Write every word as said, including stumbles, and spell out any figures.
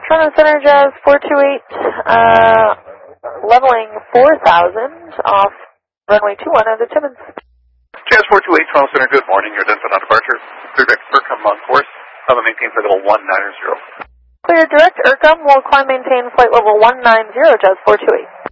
Toronto Center, Jazz four two eight, uh, leveling four thousand off runway two one under Timmins. Jazz four two eight, Toronto Center, good morning. You're identified on departure. Clear direct Ircom on course. Level maintain flight level one nine zero. Clear direct Ircom will climb maintain flight level one nine zero, Jazz four two eight.